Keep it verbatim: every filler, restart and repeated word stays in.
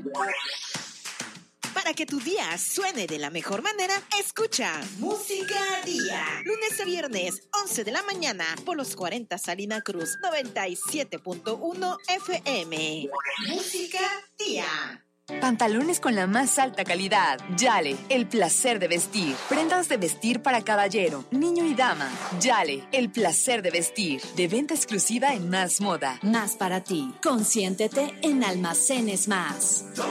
Para que tu día suene de la mejor manera, escucha Música Día. Lunes a viernes, once de la mañana, por los cuarenta Salina Cruz, noventa y siete punto uno F M. Música Día. Pantalones con la más alta calidad. Yale, el placer de vestir. Prendas de vestir para caballero, niño y dama. Yale, el placer de vestir. De venta exclusiva en Más Moda. Más para ti. Consiéntete en Almacenes Más.